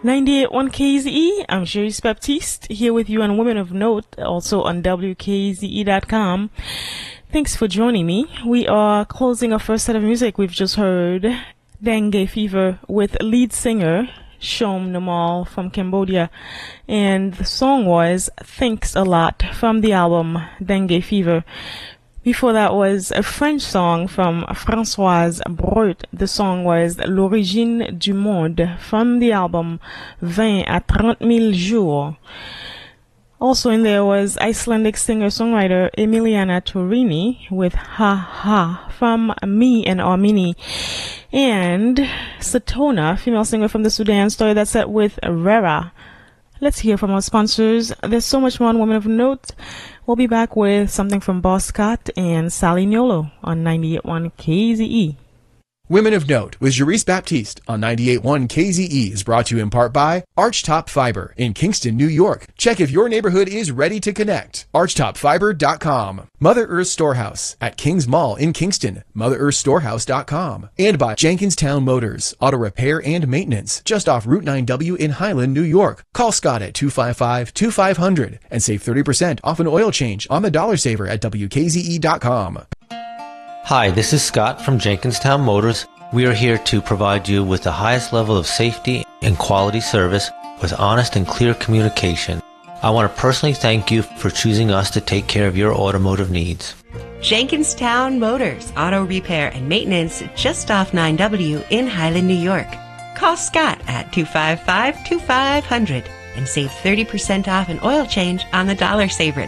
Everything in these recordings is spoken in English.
98.1 KZE, I'm Cherise Baptiste, here with you on Women of Note, also on WKZE.com. Thanks for joining me. We are closing our first set of music. We've just heard Dengue Fever with lead singer Shom Namal from Cambodia, and the song was Thanks a Lot from the album Dengue Fever. Before that was a French song from Françoise Breut. The song was L'Origine du Monde from the album 20 à 30 000 jours. Also in there was Icelandic singer-songwriter Emiliana Torini with Ha Ha from Me and Armini. And Satona, female singer from the Sudan, started that set with Rera. Let's hear from our sponsors. There's so much more on Women of Note. We'll be back with something from Boss Scott and Sally Niolo on 98.1 KZE. Women of Note with Cherise Baptiste on 98.1 KZE is brought to you in part by Archtop Fiber in Kingston, New York. Check if your neighborhood is ready to connect. ArchtopFiber.com. Mother Earth Storehouse at Kings Mall in Kingston. MotherEarthStorehouse.com. And by Jenkinstown Motors, auto repair and maintenance, just off Route 9W in Highland, New York. Call Scott at 255-2500 and save 30% off an oil change on the Dollar Saver at WKZE.com. Hi, this is Scott from Jenkinstown Motors. We are here to provide you with the highest level of safety and quality service with honest and clear communication. I want to personally thank you for choosing us to take care of your automotive needs. Jenkinstown Motors, auto repair and maintenance just off 9W in Highland, New York. Call Scott at 255-2500 and save 30% off an oil change on the Dollar Saver at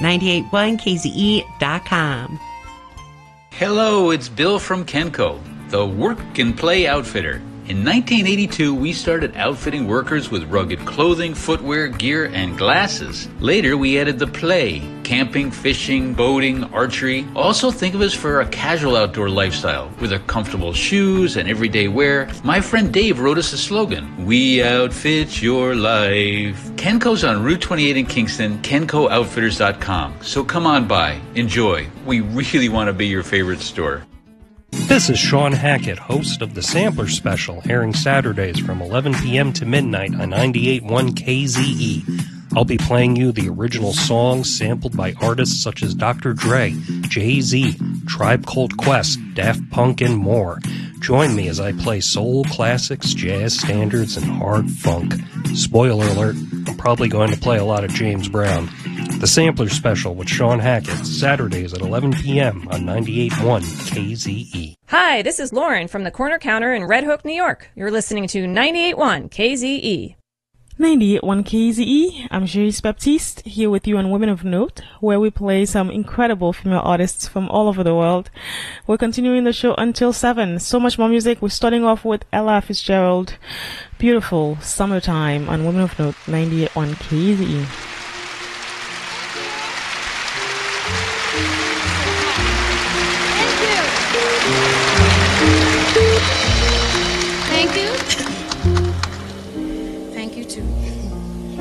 981kze.com. Hello, it's Bill from Kenco, the Work and Play Outfitter. In 1982, we started outfitting workers with rugged clothing, footwear, gear, and glasses. Later, we added the play, camping, fishing, boating, archery. Also think of us for a casual outdoor lifestyle with our comfortable shoes and everyday wear. My friend Dave wrote us a slogan, "We outfit your life." Kenco's on Route 28 in Kingston, KencoOutfitters.com. So come on by, enjoy. We really want to be your favorite store. This is Sean Hackett, host of The Sampler Special, airing Saturdays from 11 p.m. to midnight on 98.1 KZE. I'll be playing you the original songs sampled by artists such as Dr. Dre, Jay-Z, Tribe Called Quest, Daft Punk, and more. Join me as I play soul classics, jazz standards, and hard funk. Spoiler alert, I'm probably going to play a lot of James Brown. The Sampler Special with Sean Hackett, Saturdays at 11 p.m. on 98.1 KZE. Hi, this is Lauren from the Corner Counter in Red Hook, New York. You're listening to 98.1 KZE. 98.1 KZE, I'm Cherise Baptiste, here with you on Women of Note, where we play some incredible female artists from all over the world. We're continuing the show until 7. So much more music. We're starting off with Ella Fitzgerald, Beautiful Summertime on Women of Note, 98.1 KZE.